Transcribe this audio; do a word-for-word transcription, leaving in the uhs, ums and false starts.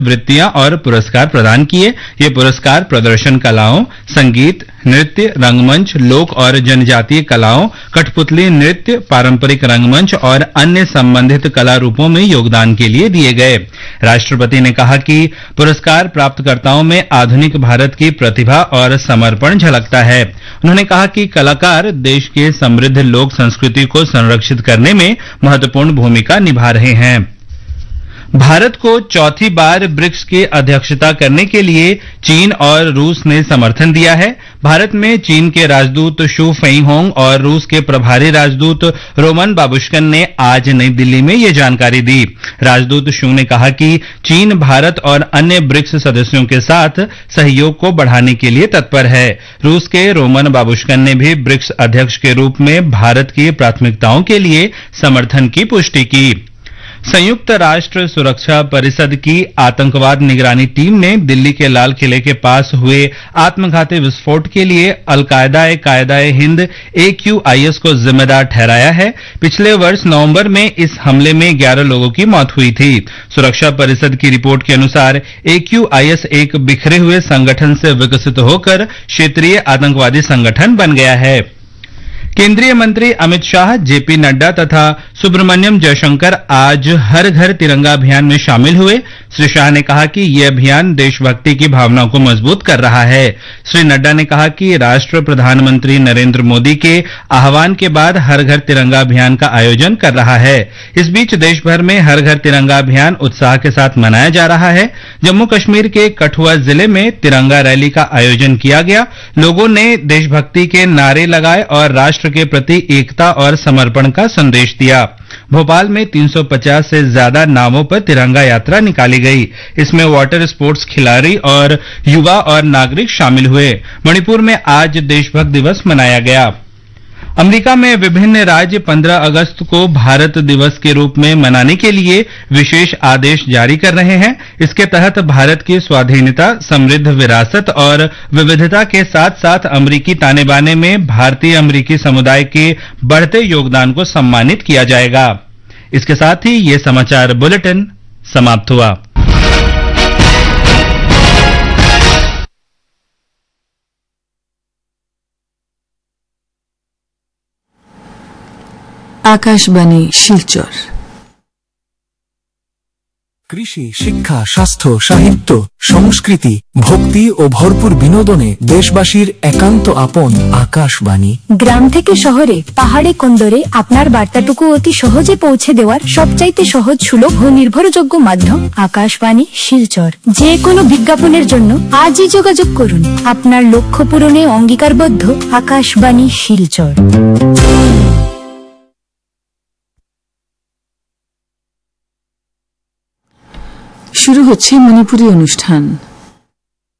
वृत्तियां और पुरस्कार प्रदान किए। ये पुरस्कार प्रदर्शन कलाओं, संगीत, नृत्य, रंगमंच, लोक और जनजातीय कलाओं, कठपुतली नृत्य, पारंपरिक रंगमंच और अन्य संबंधित कला रूपों में योगदान के लिए दिए गए। राष्ट्रपति ने कहा कि पुरस्कार प्राप्तकर्ताओं में आधुनिक भारत की प्रतिभा और समर्पण झलकता है। उन्होंने कहा कि कलाकार देश के समृद्ध लोक संस्कृति को संरक्षित करने में महत्वपूर्ण भूमिका निभा रहे हैं। भारत को चौथी बार ब्रिक्स की अध्यक्षता करने के लिए चीन और रूस ने समर्थन दिया है। भारत में चीन के राजदूत शू फेइंगहोंग और रूस के प्रभारी राजदूत रोमन बाबुश्किन ने आज नई दिल्ली में ये जानकारी दी। राजदूत शू ने कहा कि चीन भारत और अन्य ब्रिक्स सदस्यों के साथ सहयोग को बढ़ाने के लिए तत्पर है। रूस के रोमन बाबुश्किन ने भी ब्रिक्स अध्यक्ष के रूप में भारत की प्राथमिकताओं के लिए समर्थन की पुष्टि की। संयुक्त राष्ट्र सुरक्षा परिषद की आतंकवाद निगरानी टीम ने दिल्ली के लाल किले के पास हुए आत्मघाती विस्फोट के लिए अलकायदा कायदा हिंद ए क्यू आई एस को जिम्मेदार ठहराया है। पिछले वर्ष नवंबर में इस हमले में ग्यारह लोगों की मौत हुई थी। सुरक्षा परिषद की रिपोर्ट के अनुसार ए क्यू आई एस एक बिखरे हुए संगठन से विकसित होकर क्षेत्रीय आतंकवादी संगठन बन गया है। केंद्रीय मंत्री अमित शाह, जेपी नड्डा तथा सुब्रमण्यम जयशंकर आज हर घर तिरंगा अभियान में शामिल हुए। श्री शाह ने कहा कि यह अभियान देशभक्ति की भावना को मजबूत कर रहा है। श्री नड्डा ने कहा कि राष्ट्र प्रधानमंत्री नरेंद्र मोदी के आह्वान के बाद हर घर तिरंगा अभियान का आयोजन कर रहा है। इस बीच देश भर में हर घर तिरंगा अभियान उत्साह के साथ मनाया जा रहा है। जम्मू कश्मीर के कठुआ जिले में तिरंगा रैली का आयोजन किया गया। लोगों ने देशभक्ति के नारे लगाए और राष्ट्र के प्रति एकता और समर्पण का संदेश दिया। भोपाल में तीन सौ पचास से ज्यादा नावों पर तिरंगा यात्रा निकाली गई। इसमें वाटर स्पोर्ट्स खिलाड़ी और युवा और नागरिक शामिल हुए। मणिपुर में आज देशभक्त दिवस मनाया गया। अमेरिका में विभिन्न राज्य पंद्रह अगस्त को भारत दिवस के रूप में मनाने के लिए विशेष आदेश जारी कर रहे हैं। इसके तहत भारत की स्वाधीनता, समृद्ध विरासत और विविधता के साथ साथ अमेरिकी ताने बाने में भारतीय अमेरिकी समुदाय के बढ़ते योगदान को सम्मानित किया जाएगा। इसके साथ ही ये समाचार बुलेटिन समाप्त हुआ। আকাশবাণী শিলচর। কৃষি, শিক্ষা, স্বাস্থ্য, সাহিত্য, সংস্কৃতি, ভক্তি ও ভরপুর বিনোদনে দেশবাসীর একান্ত আপন আকাশবাণী। গ্রাম থেকে শহরে, পাহাড়ে কোন্দরে আপনার বার্তাটুকু অতি সহজে পৌঁছে দেওয়ার সবচাইতে সহজ, সুলভ ও নির্ভরযোগ্য মাধ্যম আকাশবাণী শিলচর। যে কোনো বিজ্ঞাপনের জন্য আজই যোগাযোগ করুন। আপনার লক্ষ্য পূরণে অঙ্গীকারবদ্ধ আকাশবাণী শিলচর। শুরু হচ্ছে মণিপুরী অনুষ্ঠান।